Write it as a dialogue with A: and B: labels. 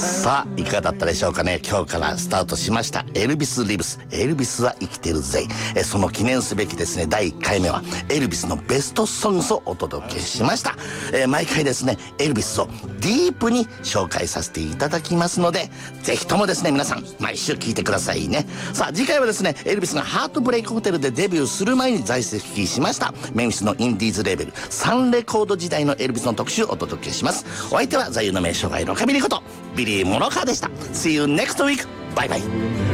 A: さあいかがだったでしょうかね。今日からスタートしましたエルビスリブス、エルビスは生きてるぜ。その記念すべきですね第1回目はエルビスのベストソングスをお届けしました。毎回ですねエルビスをディープに紹介させていただきますので、ぜひともですね皆さん毎週聞いてくださいね。さあ次回はですねエルビスがハートブレイクホテルでデビューする前に在籍しましたメンフィスのインディーズレーベルサンレコード時代のエルビスの特集をお届けします。お相手は座右の銘障害ロカビリーことビリー・モノカーでした。 See you next week. バイバイ。